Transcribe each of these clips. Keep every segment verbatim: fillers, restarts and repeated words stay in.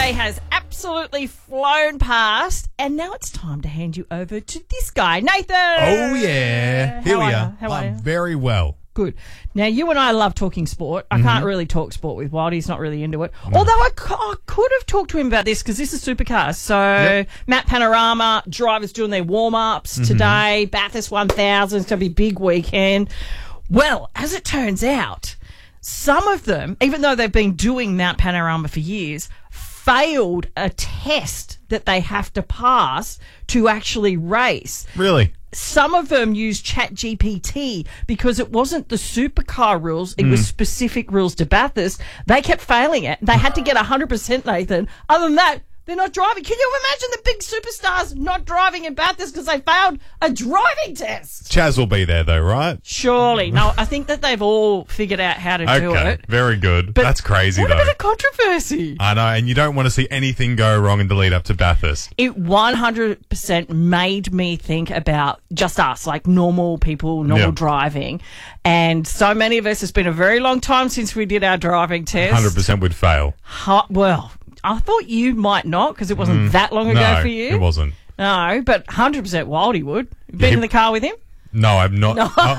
day has absolutely flown past, and now it's time to hand you over to this guy, Nathan. Oh, yeah. Here How we are are. you? How are I'm you? very well. Good. Now, you and I love talking sport. I Mm-hmm. can't really talk sport with Wild. He's not really into it. Although I, c- I could have talked to him about this because this is Supercars. So, Yep. Matt Panorama, drivers doing their warm-ups Mm-hmm. today. Bathurst one thousand. It's going to be a big weekend. Well, as it turns out, some of them, even though they've been doing Mount Panorama for years, failed a test that they have to pass to actually race. Really? Some of them use ChatGPT because it wasn't the supercar rules, it was specific rules to Bathurst. They kept failing it. They had to get one hundred percent, Nathan. Other than that, they're not driving. Can you imagine the big superstars not driving in Bathurst because they failed a driving test? Chaz will be there, though, right? Surely. No, I think that they've all figured out how to do Okay. it. Very good. But That's crazy, what though. a bit of controversy. I know, and you don't want to see anything go wrong in the lead up to Bathurst. It one hundred percent made me think about just us, like normal people, normal Yeah. driving. And so many of us, it's been a very long time since we did our driving test. one hundred percent would fail. Ha- well, I thought you might not because it wasn't that long ago No, for you. it wasn't. No, but one hundred percent Wildy would. Been he- in the car with him? No, I'm not. Oh.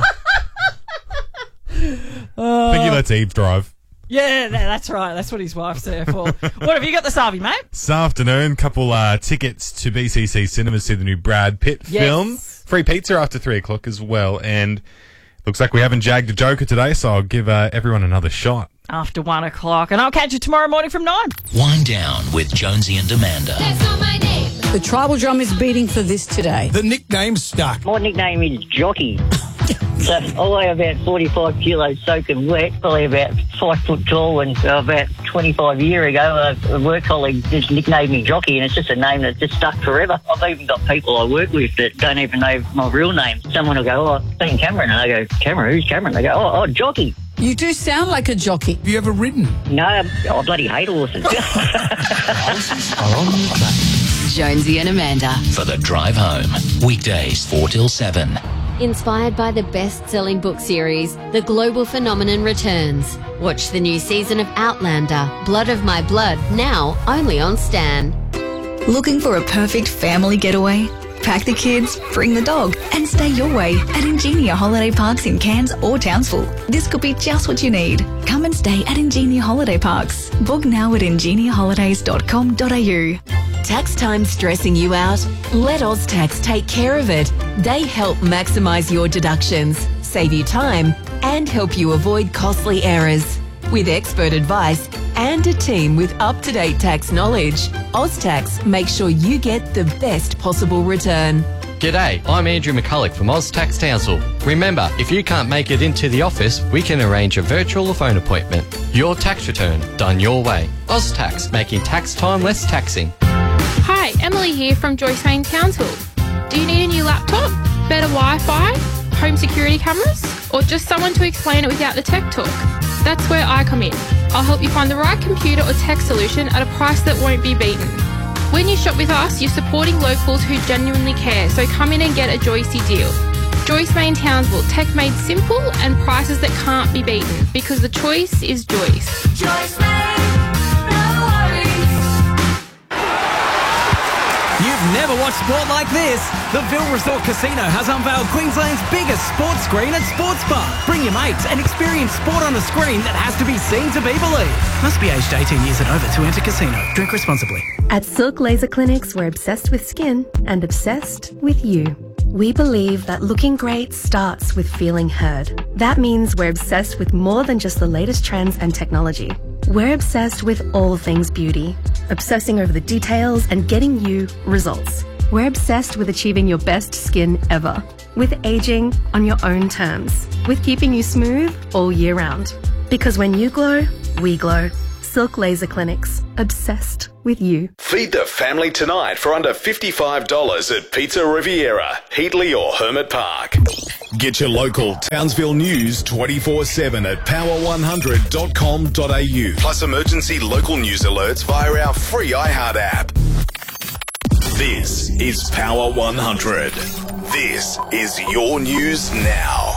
I think he lets Eve drive. Yeah, no, that's right. That's what his wife's there for. What have you got this Harvey, mate? This afternoon, couple uh, tickets to B C C Cinemas to see the new Brad Pitt Yes. film. Free pizza after three o'clock as well. And looks like we haven't jagged a joker today, so I'll give uh, everyone another shot. After one o'clock. And I'll catch you tomorrow morning from nine. Wind down with Jonesy and Amanda. That's not my name. The tribal drum is beating for this today. The nickname's stuck. My nickname is Jockey. So I weigh about forty-five kilos soaking wet, probably about five foot tall, and uh, about twenty-five years ago a, a work colleague just nicknamed me Jockey, and it's just a name that just stuck forever. I've even got people I work with that don't even know my real name. Someone will go, oh, I've seen Cameron, and I go, Cameron, who's Cameron? They go, oh, oh, Jockey. You do sound like a jockey. Have you ever ridden? No, I bloody hate horses. Jonesy and Amanda. For the drive home. Weekdays four till seven. Inspired by the best-selling book series, The Global Phenomenon returns. Watch the new season of Outlander, Blood of My Blood, now only on Stan. Looking for a perfect family getaway? Pack the kids, bring the dog, and stay your way at Ingenia Holiday Parks in Cairns or Townsville. This could be just what you need. Come and stay at Ingenia Holiday Parks. Book now at ingenia holidays dot com dot a u. Tax time stressing you out? Let OzTax take care of it. They help maximise your deductions, save you time, and help you avoid costly errors. With expert advice and a team with up-to-date tax knowledge, OzTax makes sure you get the best possible return. G'day, I'm Andrew McCulloch from OzTax Townsville. Remember, if you can't make it into the office, we can arrange a virtual or phone appointment. Your tax return, done your way. OzTax, making tax time less taxing. Hi, Emily here from Joyce Main Townsville. Do you need a new laptop, better Wi-Fi, home security cameras, or just someone to explain it without the tech talk? That's where I come in. I'll help you find the right computer or tech solution at a price that won't be beaten. When you shop with us, you're supporting locals who genuinely care, so come in and get a Joycey deal. Joyce Main Townsville, tech made simple and prices that can't be beaten, because the choice is Joyce. Joyce Main, no worries. You've never watched sport like this. The Ville Resort Casino has unveiled Queensland's biggest sports screen at Sports Bar. Bring your mates and experience sport on a screen that has to be seen to be believed. Must be aged eighteen years and over to enter casino. Drink responsibly. At Silk Laser Clinics, we're obsessed with skin and obsessed with you. We believe that looking great starts with feeling heard. That means we're obsessed with more than just the latest trends and technology. We're obsessed with all things beauty, obsessing over the details and getting you results. We're obsessed with achieving your best skin ever, with aging on your own terms, with keeping you smooth all year round. Because when you glow, we glow. Silk Laser Clinics, obsessed with you. Feed the family tonight for under fifty-five dollars at Pizza Riviera, Heatley or Hermit Park. Get your local Townsville news twenty-four seven at power one hundred dot com dot a u. Plus emergency local news alerts via our free iHeart app. This is Power one hundred. This is your news now.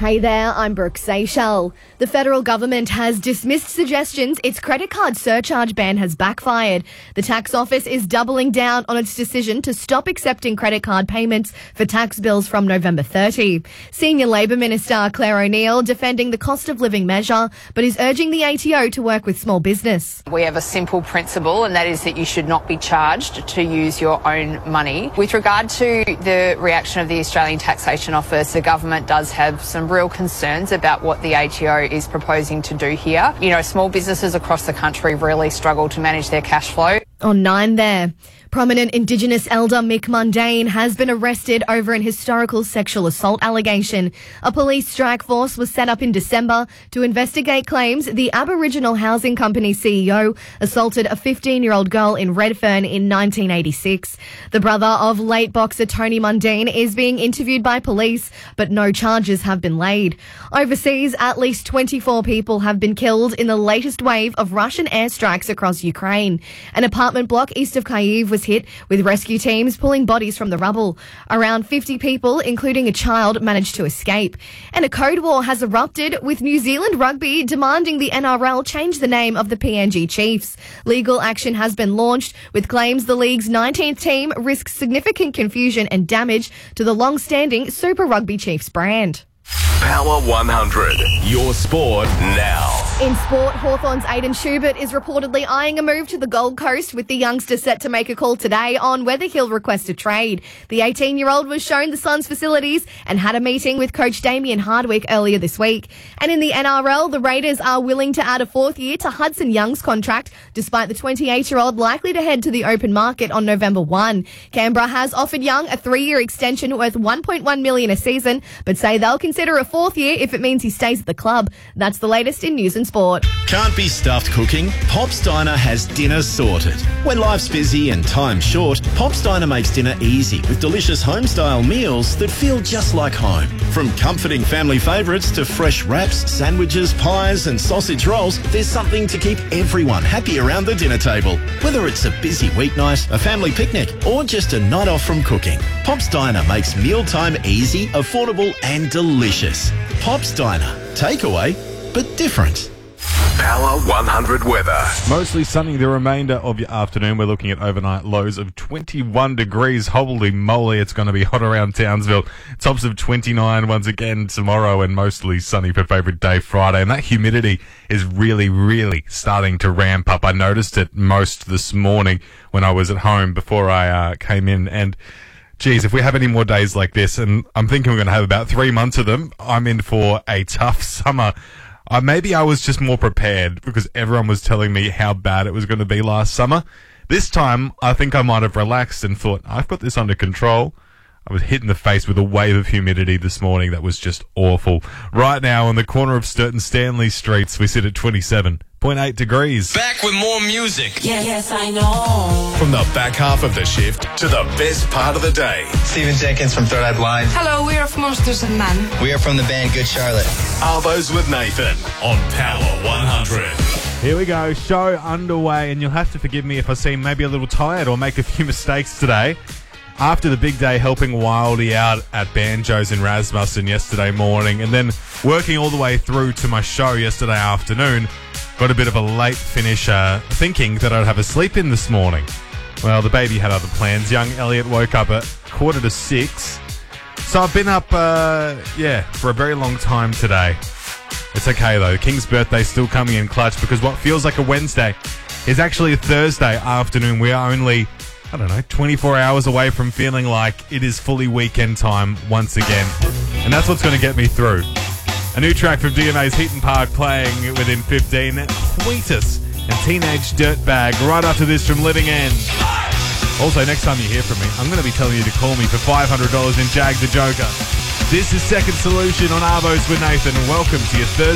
Hey there, I'm Brooke Seychelles. The federal government has dismissed suggestions its credit card surcharge ban has backfired. The tax office is doubling down on its decision to stop accepting credit card payments for tax bills from November thirtieth. Senior Labor Minister Claire O'Neill defending the cost of living measure, but is urging the A T O to work with small business. We have a simple principle, and that is that you should not be charged to use your own money. With regard to the reaction of the Australian Taxation Office, the government does have some real concerns about what the A T O is proposing to do here. You know, small businesses across the country really struggle to manage their cash flow. On nine there. Prominent Indigenous elder Mick Mundane has been arrested over an historical sexual assault allegation. A police strike force was set up in December to investigate claims the Aboriginal Housing Company C E O assaulted a fifteen-year-old girl in Redfern in nineteen eighty-six. The brother of late boxer Tony Mundane is being interviewed by police, but no charges have been laid. Overseas, at least twenty-four people have been killed in the latest wave of Russian airstrikes across Ukraine. An apartment block east of Kyiv was hit, with rescue teams pulling bodies from the rubble. Around fifty people, including a child, managed to escape. And a code war has erupted, with New Zealand Rugby demanding the N R L change the name of the P N G Chiefs. Legal action has been launched, with claims the league's nineteenth team risks significant confusion and damage to the long-standing Super Rugby Chiefs brand. Power one hundred, your sport now. In sport, Hawthorn's Aidan Schubert is reportedly eyeing a move to the Gold Coast, with the youngster set to make a call today on whether he'll request a trade. The eighteen-year-old was shown the Suns' facilities and had a meeting with coach Damien Hardwick earlier this week. And in the N R L, the Raiders are willing to add a fourth year to Hudson Young's contract, despite the twenty-eight-year-old likely to head to the open market on November first. Canberra has offered Young a three-year extension worth one point one million dollars a season, but say they'll consider a fourth year if it means he stays at the club. That's the latest in news and sport. Can't be stuffed cooking? Pop's Diner has dinner sorted. When life's busy and time's short, Pop's Diner makes dinner easy with delicious home-style meals that feel just like home. From comforting family favourites to fresh wraps, sandwiches, pies and sausage rolls, there's something to keep everyone happy around the dinner table. Whether it's a busy weeknight, a family picnic or just a night off from cooking, Pop's Diner makes mealtime easy, affordable and delicious. Pop's Diner. Takeaway, but different. Power one hundred weather. Mostly sunny the remainder of your afternoon. We're looking at overnight lows of twenty-one degrees. Holy moly, it's going to be hot around Townsville. Tops of twenty-nine once again tomorrow, and mostly sunny for favourite day Friday. And that humidity is really, really starting to ramp up. I noticed it most this morning when I was at home before I uh, came in. And geez, if we have any more days like this, and I'm thinking we're going to have about three months of them, I'm in for a tough summer. Uh, maybe I was just more prepared because everyone was telling me how bad it was going to be last summer. This time, I think I might have relaxed and thought, I've got this under control. I was hit in the face with a wave of humidity this morning that was just awful. Right now, on the corner of Sturt and Stanley Streets, we sit at twenty-seven point eight degrees. Back with more music. Yeah, yes, I know. From the back half of the shift to the best part of the day. Stephen Jenkins from Third Eye Blind. Hello, we are from Monsters and Men. We are from the band Good Charlotte. Arvos with Nathan on Power one hundred. Here we go, show underway, and you'll have to forgive me if I seem maybe a little tired or make a few mistakes today. After the big day helping Wildy out at Banjos in Rasmussen yesterday morning, and then working all the way through to my show yesterday afternoon, got a bit of a late finish uh, thinking that I'd have a sleep in this morning. Well, the baby had other plans. Young Elliot woke up at quarter to six. So I've been up, uh, yeah, for a very long time today. It's okay though. King's birthday's still coming in clutch because what feels like a Wednesday is actually a Thursday afternoon. We are only, I don't know, twenty-four hours away from feeling like it is fully weekend time once again. And that's what's going to get me through. A new track from D M A's Heaton Park playing within fifteen. Tweetus and Teenage Dirtbag right after this from Living End. Also, next time you hear from me, I'm going to be telling you to call me for five hundred dollars in Jag the Joker. This is Second Solution on Arvos with Nathan. Welcome to your Thursday.